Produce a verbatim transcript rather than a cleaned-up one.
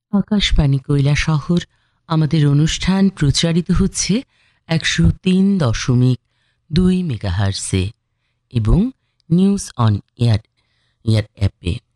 আকাশবাণী কৈলাসহর আমাদের অনুষ্ঠান প্রচারিত হচ্ছে একশো তিন দশমিক দুই মেগাহার্সে এবং নিউজ অন এয়ার এয়ার অ্যাপে।